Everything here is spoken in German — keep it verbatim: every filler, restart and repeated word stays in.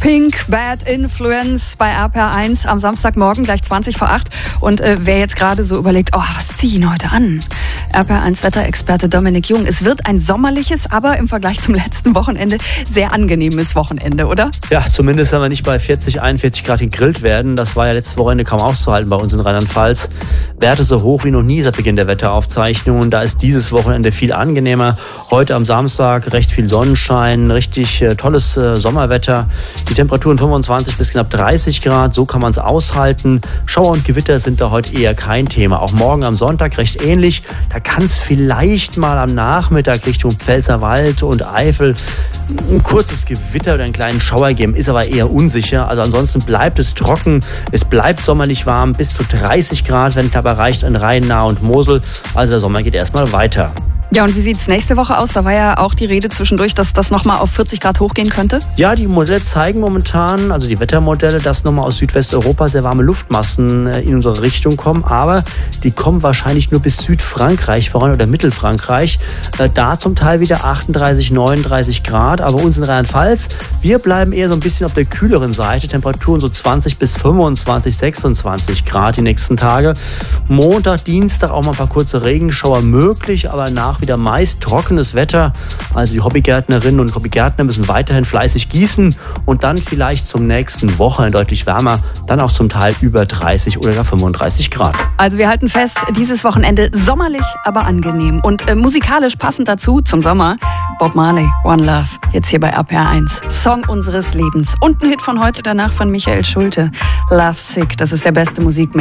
Pink, Bad Influence bei R P R eins am Samstagmorgen gleich zwanzig vor acht. Und äh, wer jetzt gerade so überlegt, oh, was ziehe ich ihn heute an? R P R eins Wetterexperte Dominik Jung. Es wird ein sommerliches, aber im Vergleich zum letzten Wochenende sehr angenehmes Wochenende, oder? Ja, zumindest wenn wir nicht bei vierzig, einundvierzig Grad gegrillt werden. Das war ja letztes Wochenende kaum auszuhalten bei uns in Rheinland-Pfalz. Werte so hoch wie noch nie seit Beginn der Wetteraufzeichnungen. Da ist dieses Wochenende viel angenehmer. Heute am Samstag recht viel Sonnenschein, richtig äh, tolles äh, Sommerwetter. Die Temperaturen fünfundzwanzig bis knapp dreißig Grad, so kann man es aushalten. Schauer und Gewitter sind da heute eher kein Thema. Auch morgen am Sonntag recht ähnlich. Da kann es vielleicht mal am Nachmittag Richtung Pfälzerwald und Eifel ein kurzes Gewitter oder einen kleinen Schauer geben, ist aber eher unsicher. Also ansonsten bleibt es trocken, es bleibt sommerlich warm, bis zu dreißig Grad, wenn knapp erreicht in Rhein, Nahe und Mosel. Also der Sommer geht erstmal weiter. Ja, und wie sieht es nächste Woche aus? Da war ja auch die Rede zwischendurch, dass das nochmal auf vierzig Grad hochgehen könnte. Ja, die Modelle zeigen momentan, also die Wettermodelle, dass nochmal aus Südwesteuropa sehr warme Luftmassen in unsere Richtung kommen. Aber die kommen wahrscheinlich nur bis Südfrankreich voran oder Mittelfrankreich. Da zum Teil wieder achtunddreißig, neununddreißig Grad. Aber uns in Rheinland-Pfalz, wir bleiben eher so ein bisschen auf der kühleren Seite. Temperaturen so zwanzig bis fünfundzwanzig, sechsundzwanzig Grad die nächsten Tage. Montag, Dienstag auch mal ein paar kurze Regenschauer möglich, aber nach wieder meist trockenes Wetter. Also die Hobbygärtnerinnen und Hobbygärtner müssen weiterhin fleißig gießen und dann vielleicht zum nächsten Wochenende deutlich wärmer, dann auch zum Teil über dreißig oder gar fünfunddreißig Grad. Also wir halten fest, dieses Wochenende sommerlich, aber angenehm. Und äh, musikalisch passend dazu zum Sommer Bob Marley, One Love, jetzt hier bei R P R eins. Song unseres Lebens. Und ein Hit von heute, danach von Michael Schulte. Love Sick, das ist der beste Musikmix.